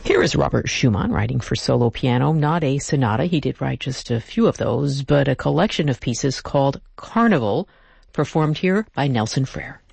Here is Robert Schumann writing for solo piano, not a sonata. He did write just a few of those, but a collection of pieces called Carnival, performed here by Nelson Frere.